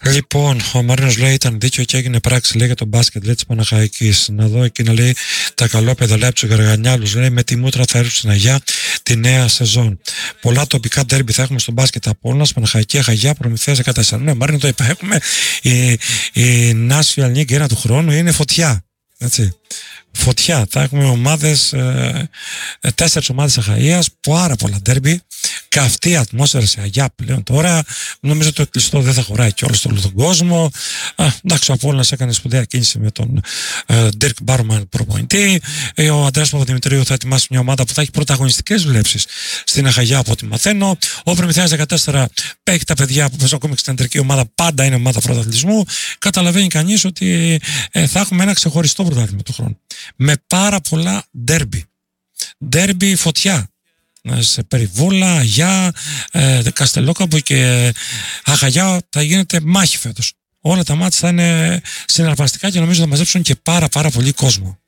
Λοιπόν, ο Μαρίνος λέει ήταν δίκαιο και έγινε πράξη, λέει, για τον μπάσκετ, λέει, της Παναχαϊκής. Να δω εκείνα, λέει, τα καλόπεδα, λέει, από τους Γαργανιάλους, λέει, με τη μούτρα θα έρθουν στην Αγιά τη νέα σεζόν. Πολλά τοπικά ντέρμπι θα έχουμε στο μπάσκετ Απόλλωνας, Παναχαϊκή, Αγαγιά, Προμηθέας 14. Ναι, Μαρίνο, το είπα, έχουμε η National League 1 του χρόνου, είναι φωτιά. Έτσι. Φωτιά. Θα έχουμε ομάδες, 4 ομάδες Αχαΐας, πάρα πολλά ντέρμπι, καυτή ατμόσφαιρα σε Αγιά πλέον τώρα. Νομίζω ότι το κλειστό δεν θα χωράει και όλο στον όλο τον κόσμο. Εντάξει, ο Απόλλωνας έκανε σπουδαία κίνηση με τον Dirk Barman προπονητή. Ο Αντρέας Παπαδημητρίου θα ετοιμάσει μια ομάδα που θα έχει πρωταγωνιστικές βλέψεις στην Αχαγιά, από ό,τι μαθαίνω. Ο Προμηθέας 14 παίχει τα παιδιά που παίζουν ακόμη στην κεντρική ομάδα, πάντα είναι ομάδα πρωταθλητισμού. Καταλαβαίνει κανείς ότι θα έχουμε ένα ξεχωριστό πρωτάθλημα του χρόνου. Με πάρα πολλά ντέρμπι. Ντέρμπι φωτιά. Σε Περιβόλα, Αγιά, Καστελόκαμπο και Αχαγιά θα γίνεται μάχη φέτος. Όλα τα μάτια θα είναι συναρπαστικά και νομίζω θα μαζέψουν και πάρα πολύ κόσμο.